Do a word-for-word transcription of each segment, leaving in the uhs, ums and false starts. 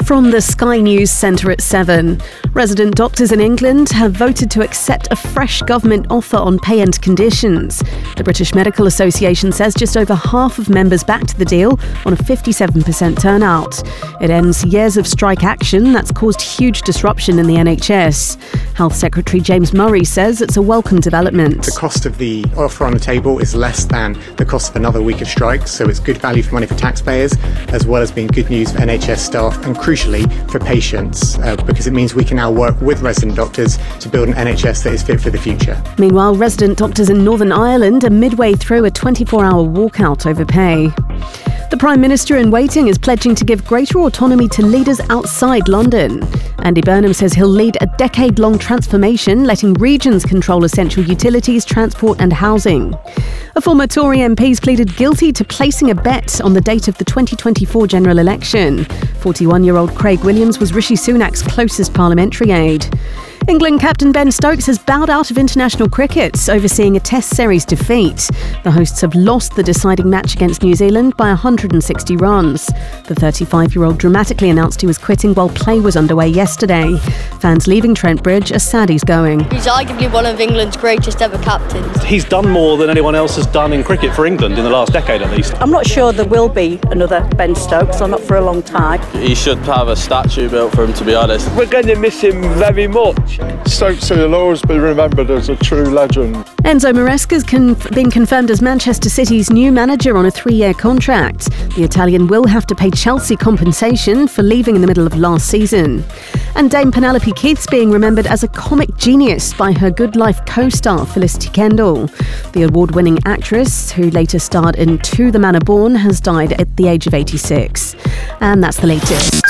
From the Sky News Centre at seven. Resident doctors in England have voted to accept a fresh government offer on pay and conditions. The British Medical Association says just over half of members backed the deal on a fifty-seven percent turnout. It ends years of strike action that's caused huge disruption in the N H S. Health Secretary James Murray says it's a welcome development. The cost of the offer on the table is less than the cost of another week of strikes, so it's good value for money for taxpayers, as well as being good news for N H S staff and crucially for patients, uh, because it means we can now work with resident doctors to build an N H S that is fit for the future. Meanwhile, resident doctors in Northern Ireland are midway through a twenty-four hour walkout over pay. The Prime Minister in waiting is pledging to give greater autonomy to leaders outside London. Andy Burnham says he'll lead a decade-long transformation, letting regions control essential utilities, transport and housing. A former Tory M P's pleaded guilty to placing a bet on the date of the twenty twenty-four general election. forty-one-year-old Craig Williams was Rishi Sunak's closest parliamentary aide. England captain Ben Stokes has bowed out of international cricket, overseeing a Test series defeat. The hosts have lost the deciding match against New Zealand by one hundred sixty runs. The thirty-five-year-old dramatically announced he was quitting while play was underway yesterday. Fans leaving Trent Bridge are sad he's going. He's arguably one of England's greatest ever captains. He's done more than anyone else has done in cricket for England in the last decade at least. I'm not sure there will be another Ben Stokes, or not for a long time. He should have a statue built for him, to be honest. We're going to miss him very much. Stokes will always be remembered as a true legend. Enzo Maresca's con- been confirmed as Manchester City's new manager on a three-year contract. The Italian will have to pay Chelsea compensation for leaving in the middle of last season. And Dame Penelope Keith's being remembered as a comic genius by her Good Life co-star Felicity Kendall. The award-winning actress, who later starred in To the Manor Born, has died at the age of eighty-six. And that's the latest.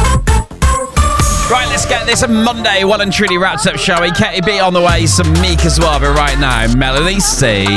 Right, let's get this Monday well and truly wrapped up, shall we? Katie B on the way, some Meek as well, but right now, Melody C.